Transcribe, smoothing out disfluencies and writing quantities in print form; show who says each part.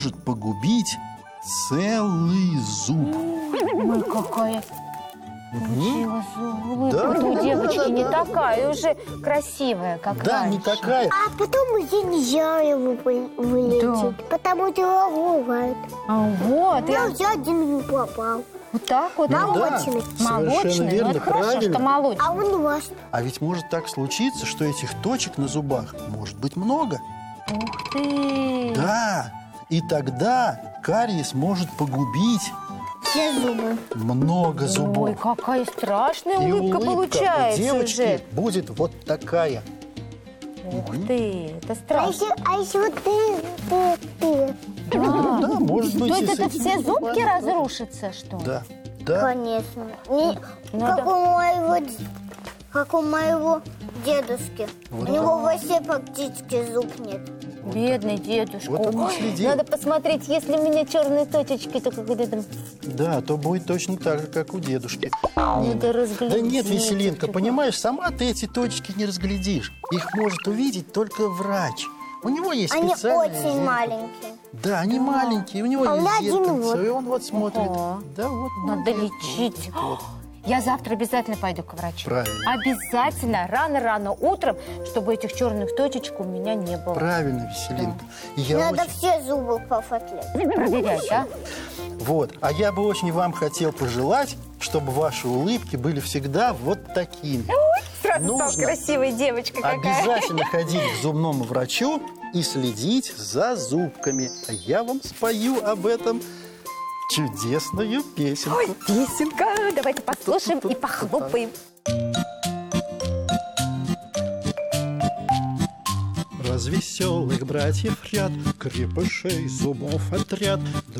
Speaker 1: может погубить целый зуб.
Speaker 2: Ой, какая получилась улыбка.
Speaker 1: Да,
Speaker 2: У
Speaker 1: да,
Speaker 2: девочки
Speaker 1: да,
Speaker 2: не
Speaker 1: да.
Speaker 2: такая уже красивая, как
Speaker 1: Да,
Speaker 2: раньше.
Speaker 1: не такая.
Speaker 3: А потом уже нельзя его вылечить, потому что его бывает.
Speaker 2: Вот,
Speaker 3: Я уже один не попал.
Speaker 2: вот так вот.
Speaker 1: Ну да,
Speaker 3: молочный.
Speaker 1: совершенно
Speaker 2: Молочный?
Speaker 1: верно,
Speaker 2: Ну, это хорошо,
Speaker 1: правильно.
Speaker 2: что молочный.
Speaker 3: А он ваш.
Speaker 1: А ведь может так случиться, что этих точек на зубах может быть много.
Speaker 2: Ух ты!
Speaker 1: Да, и тогда кариес может погубить
Speaker 3: Все зубы.
Speaker 1: много зубов.
Speaker 2: Ой, какая страшная
Speaker 1: И
Speaker 2: улыбка
Speaker 1: улыбка
Speaker 2: получается
Speaker 1: у девочки
Speaker 2: уже.
Speaker 1: будет вот такая.
Speaker 2: Ух ты, это
Speaker 3: А
Speaker 2: страшно.
Speaker 3: если вот ты.
Speaker 1: Да, может быть,
Speaker 2: То
Speaker 1: и
Speaker 2: есть
Speaker 1: с
Speaker 2: это
Speaker 1: этим
Speaker 2: все
Speaker 1: тоже
Speaker 2: зубки
Speaker 1: бывает.
Speaker 2: разрушатся, что ли?
Speaker 1: Да, да.
Speaker 3: Конечно. Не,
Speaker 2: Надо-
Speaker 3: как у моего дедушки.
Speaker 1: Вот
Speaker 3: У него вообще практически зуб нет.
Speaker 2: Бедный дедушка.
Speaker 1: Вот он и
Speaker 2: Ой,
Speaker 1: следил.
Speaker 2: надо посмотреть, если у меня черные точечки, то как где-то
Speaker 1: Да, то будет точно так же, как у дедушки.
Speaker 2: надо разглядеть.
Speaker 1: Да нет, Веселинка, понимаешь, сама ты эти точки не разглядишь. Их может увидеть только врач. У него есть
Speaker 3: Они
Speaker 1: специальное
Speaker 3: очень
Speaker 1: зеркало.
Speaker 3: маленькие.
Speaker 1: Да, они маленькие, у него
Speaker 3: А у меня
Speaker 1: есть
Speaker 3: один
Speaker 1: зеркальце,
Speaker 3: вот.
Speaker 1: и он вот смотрит.
Speaker 2: Ага.
Speaker 1: Да, вот.
Speaker 2: Надо
Speaker 1: молодец,
Speaker 2: лечить.
Speaker 1: вот.
Speaker 2: Я завтра обязательно пойду к врачу.
Speaker 1: Правильно.
Speaker 2: Обязательно, рано-рано утром, чтобы этих черных точечек у меня не было.
Speaker 1: Правильно, Веселинка. И я
Speaker 3: Надо
Speaker 1: очень-
Speaker 3: все зубы пофотлять.
Speaker 2: Проверять, да?
Speaker 1: Вот. А я бы очень вам хотел пожелать, чтобы ваши улыбки были всегда вот такими.
Speaker 2: Сразу
Speaker 1: Нужно
Speaker 2: стала красивая девочка какая.
Speaker 1: Обязательно ходить к зубному врачу и следить за зубками. А я вам спою об этом чудесную песенку.
Speaker 2: Ой, песенка. Давайте послушаем и похлопаем.
Speaker 1: Развеселых братьев ряд, крепышей зубов отряд,